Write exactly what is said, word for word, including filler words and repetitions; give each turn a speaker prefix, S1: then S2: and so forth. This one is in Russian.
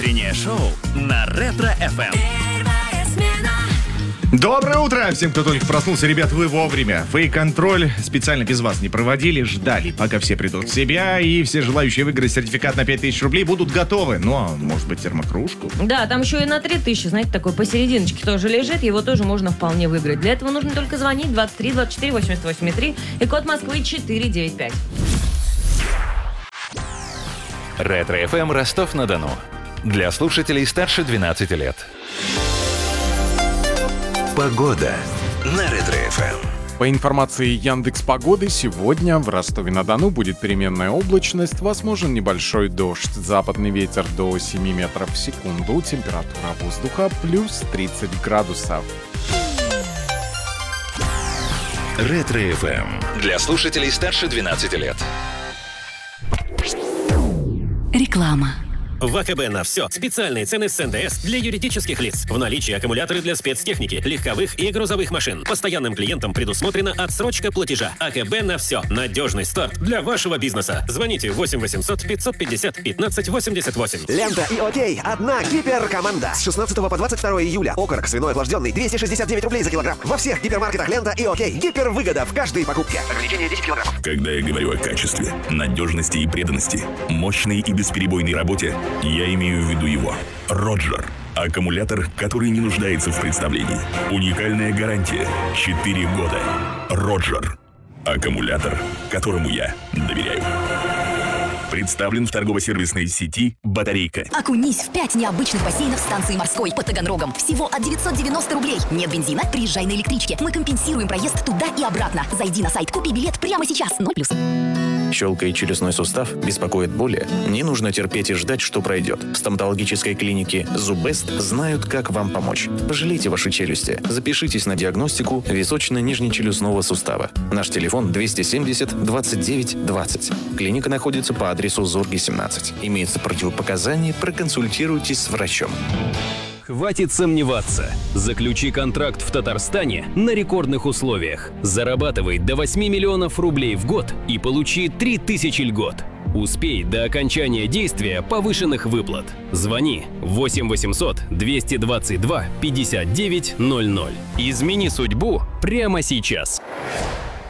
S1: Утреннее шоу на Ретро-эф эм.
S2: Доброе утро всем, кто только проснулся. Ребят, вы вовремя. Фейк-контроль специально без вас не проводили, ждали, пока все придут в себя, и все желающие выиграть сертификат на пять тысяч рублей будут готовы. Ну, а может быть, термокружку?
S3: Да, там еще и на три тысячи, знаете, такой посерединочке тоже лежит, его тоже можно вполне выиграть. Для этого нужно только звонить двадцать три двадцать четыре восемьдесят восемь три и код Москвы четыре девять пять.
S4: Ретро-эф эм Ростов-на-Дону. Для слушателей старше двенадцати лет.
S5: Погода на Ретро-эф эм.
S6: По информации Яндекс.Погоды, сегодня в Ростове-на-Дону будет переменная облачность, возможен небольшой дождь. Западный ветер до семи метров в секунду, температура воздуха плюс тридцать градусов.
S5: Ретро-эф эм.
S4: Для слушателей старше двенадцати лет.
S7: Реклама.
S8: В АКБ на все. Специальные цены с эн дэ эс для юридических лиц. В наличии аккумуляторы для спецтехники, легковых и грузовых машин. Постоянным клиентам предусмотрена отсрочка платежа. АКБ на все. Надежный старт для вашего бизнеса. Звоните восемь восемьсот пятьсот пятьдесят пятнадцать восемьдесят восемь.
S9: Лента и Окей. Одна гиперкоманда. С шестнадцатого по двадцать второе июля. Окорок свиной охлажденный двести шестьдесят девять рублей за килограмм. Во всех гипермаркетах Лента и Окей. Гипервыгода в каждой покупке. Ограничение десять килограмм.
S10: Когда я говорю о качестве, надежности и преданности, мощной и бесперебойной работе, я имею в виду его. Роджер. Аккумулятор, который не нуждается в представлении. Уникальная гарантия. четыре года. Роджер. Аккумулятор, которому я доверяю. Представлен в торгово-сервисной сети «Батарейка».
S7: Окунись в пять необычных бассейнов станции морской под Таганрогом. Всего от девятьсот девяносто рублей. Нет бензина? Приезжай на электричке. Мы компенсируем проезд туда и обратно. Зайди на сайт, купи билет прямо сейчас. ноль плюс.
S11: Щелкает челюстной сустав, беспокоит боли? Не нужно терпеть и ждать, что пройдет. В стоматологической клинике «Зубест» знают, как вам помочь. Пожалейте ваши челюсти. Запишитесь на диагностику височно-нижнечелюстного сустава. Наш телефон двести семьдесят двадцать девять двадцать. Клиника находится по адресу Зорги, семнадцать. Имеются противопоказания, проконсультируйтесь с врачом.
S12: Хватит сомневаться. Заключи контракт в Татарстане на рекордных условиях. Зарабатывай до восьми миллионов рублей в год и получи три тысячи льгот. Успей до окончания действия повышенных выплат. Звони восемь восемьсот двести двадцать два пятьдесят девять ноль ноль. Измени судьбу прямо сейчас.